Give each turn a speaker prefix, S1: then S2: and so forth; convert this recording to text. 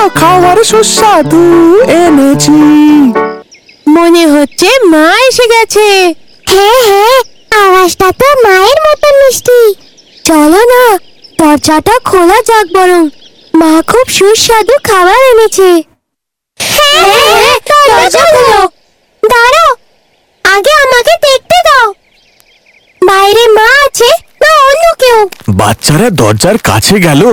S1: খাবার সুস্বাদু এনেছি।
S2: মনে হচ্ছে মা এসে গেছে।
S3: হ্যাঁ হ্যাঁ, আওয়াজটা তো মায়ের মতো মিষ্টি। চলো না, দরজাটা খোলা যাক বরং। মা খুব সুস্বাদু খাবার এনেছে। হ্যাঁ, দরজা খোলো। দাঁড়াও, আগে আমাকে দেখতে দাও। বাইরে মা আছে না অন্য কেউ?
S1: বাচ্চারা দরজার কাছে গেল